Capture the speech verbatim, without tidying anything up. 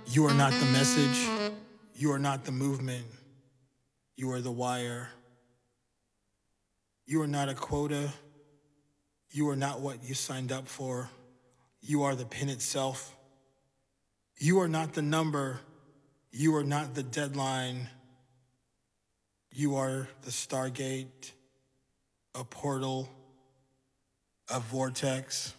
You are not the message. You are not the movement. You are the wire. You are not a quota. You are not what you signed up for. You are the pin itself. You are not the number. You are not the deadline. You are the stargate, a portal, a vortex.